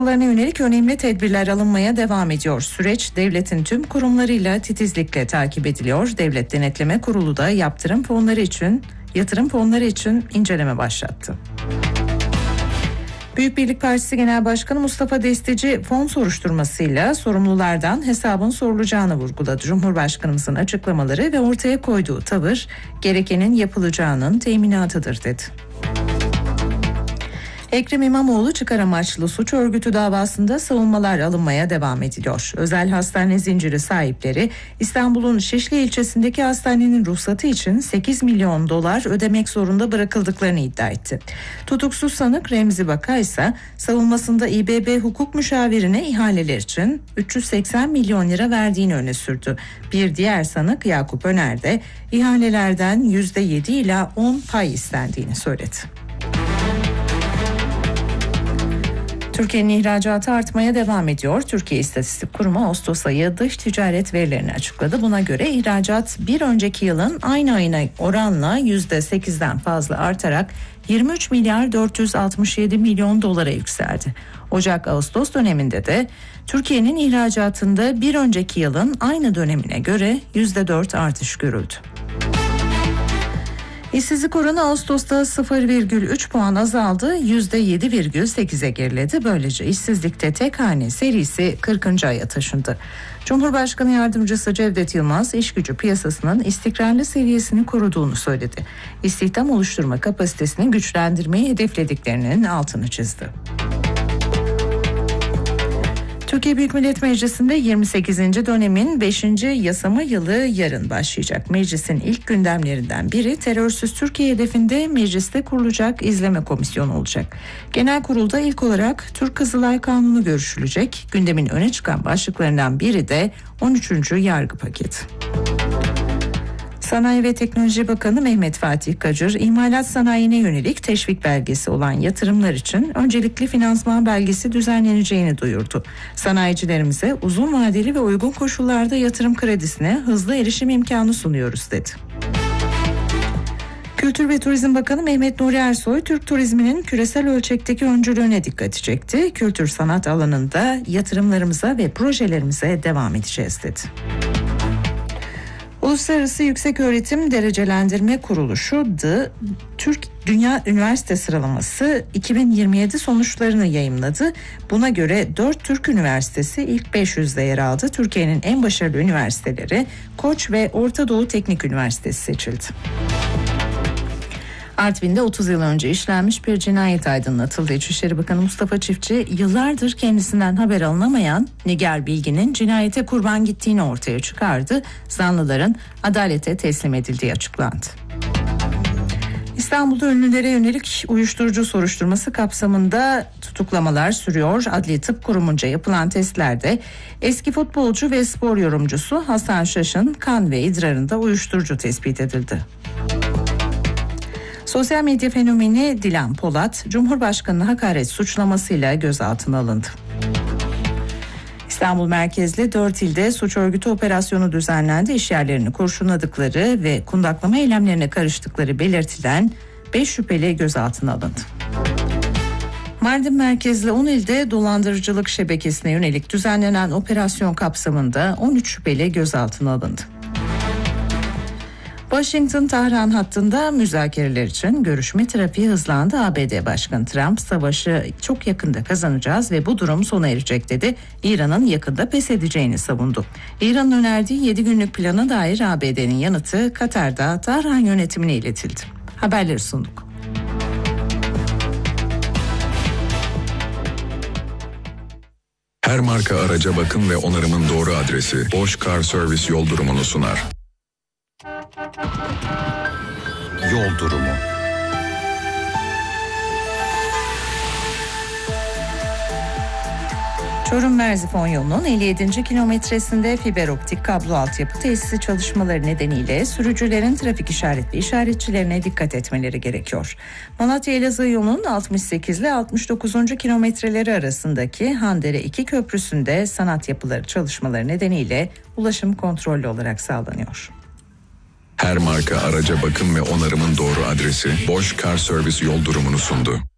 yönelik önemli tedbirler alınmaya devam ediyor. Süreç devletin tüm kurumlarıyla titizlikle takip ediliyor. Devlet Denetleme Kurulu da yatırım fonları için inceleme başlattı. Büyük Birlik Partisi Genel Başkanı Mustafa Destici fon soruşturmasıyla sorumlulardan hesabın sorulacağını vurguladı. Cumhurbaşkanımızın açıklamaları ve ortaya koyduğu tavır gerekenin yapılacağının teminatıdır dedi. Ekrem İmamoğlu çıkar amaçlı suç örgütü davasında savunmalar alınmaya devam ediliyor. Özel hastane zinciri sahipleri İstanbul'un Şişli ilçesindeki hastanenin ruhsatı için 8 milyon dolar ödemek zorunda bırakıldıklarını iddia etti. Tutuksuz sanık Remzi Baka ise savunmasında İBB hukuk müşavirine ihaleler için 380 milyon lira verdiğini öne sürdü. Bir diğer sanık Yakup Öner de ihalelerden %7 ila 10 pay istendiğini söyledi. Türkiye'nin ihracatı artmaya devam ediyor. Türkiye İstatistik Kurumu Ağustos ayı dış ticaret verilerini açıkladı. Buna göre ihracat bir önceki yılın aynı ayına oranla %8'den fazla artarak 23 milyar 467 milyon dolara yükseldi. Ocak-Ağustos döneminde de Türkiye'nin ihracatında bir önceki yılın aynı dönemine göre %4 artış görüldü. İşsizlik oranı Ağustos'ta 0,3 puan azaldı, %7,8'e geriledi. Böylece işsizlikte tek hane serisi 40. aya taşındı. Cumhurbaşkanı Yardımcısı Cevdet Yılmaz, iş gücü piyasasının istikrarlı seviyesini koruduğunu söyledi. İstihdam oluşturma kapasitesini güçlendirmeyi hedeflediklerinin altını çizdi. Türkiye Büyük Millet Meclisi'nde 28. dönemin 5. yasama yılı yarın başlayacak. Meclisin ilk gündemlerinden biri terörsüz Türkiye hedefinde mecliste kurulacak izleme komisyonu olacak. Genel kurulda ilk olarak Türk Kızılay Kanunu görüşülecek. Gündemin öne çıkan başlıklarından biri de 13. yargı paketi. Sanayi ve Teknoloji Bakanı Mehmet Fatih Kacır, imalat sanayine yönelik teşvik belgesi olan yatırımlar için öncelikli finansman belgesi düzenleneceğini duyurdu. Sanayicilerimize uzun vadeli ve uygun koşullarda yatırım kredisine hızlı erişim imkanı sunuyoruz dedi. Kültür ve Turizm Bakanı Mehmet Nuri Ersoy, Türk turizminin küresel ölçekteki öncülüğüne dikkat çekti. Kültür sanat alanında yatırımlarımıza ve projelerimize devam edeceğiz dedi. Uluslararası Yükseköğretim Derecelendirme Kuruluşu Türk Dünya Üniversite Sıralaması 2027 sonuçlarını yayımladı. Buna göre 4 Türk üniversitesi ilk 500'de yer aldı. Türkiye'nin en başarılı üniversiteleri Koç ve Orta Doğu Teknik Üniversitesi seçildi. Artvin'de 30 yıl önce işlenmiş bir cinayet aydınlatıldı. İçişleri Bakanı Mustafa Çiftçi, yıllardır kendisinden haber alınamayan Nigar Bilgin'in cinayete kurban gittiğini ortaya çıkardı. Zanlıların adalete teslim edildiği açıklandı. İstanbul'da ünlülere yönelik uyuşturucu soruşturması kapsamında tutuklamalar sürüyor. Adli Tıp Kurumu'nca yapılan testlerde eski futbolcu ve spor yorumcusu Hasan Şaş'ın kan ve idrarında uyuşturucu tespit edildi. Sosyal medya fenomeni Dilan Polat, Cumhurbaşkanı'na hakaret suçlamasıyla gözaltına alındı. İstanbul merkezli 4 ilde suç örgütü operasyonu düzenlendi. İşyerlerini kurşunladıkları ve kundaklama eylemlerine karıştıkları belirtilen 5 şüpheli gözaltına alındı. Mardin merkezli 10 ilde dolandırıcılık şebekesine yönelik düzenlenen operasyon kapsamında 13 şüpheli gözaltına alındı. Washington-Tahran hattında müzakereler için görüşme trafiği hızlandı. ABD Başkanı Trump, savaşı çok yakında kazanacağız ve bu durum sona erecek dedi. İran'ın yakında pes edeceğini savundu. İran'ın önerdiği 7 günlük plana dair ABD'nin yanıtı Katar'da Tahran yönetimine iletildi. Haberleri sunduk. Her marka araca bakım ve onarımın doğru adresi Bosch Car Service yol durumunu sunar. Yol durumu. Çorum-Merzifon yolunun 57. kilometresinde fiber optik kablo altyapı tesisi çalışmaları nedeniyle sürücülerin trafik işaretli işaretçilerine dikkat etmeleri gerekiyor. Malatya-Elazığ yolunun 68 ile 69. kilometreleri arasındaki Handere 2 köprüsünde sanat yapıları çalışmaları nedeniyle ulaşım kontrollü olarak sağlanıyor. Her marka araca bakım ve onarımın doğru adresi Bosch Car Service yol durumunu sundu.